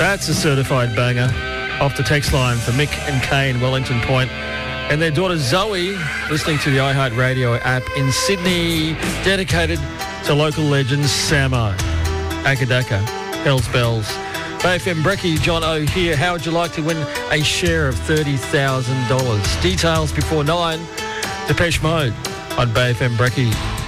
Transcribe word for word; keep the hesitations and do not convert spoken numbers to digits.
That's a certified banger. Off the text line for Mick and Kane, Wellington Point. And their daughter Zoe, listening to the iHeartRadio app in Sydney, dedicated to local legends Samo, Akadaka, Hells Bells. Bay F M Brekkie, John O here. How would you like to win a share of thirty thousand dollars? Details before nine. Depeche Mode on Bay F M Brekkie.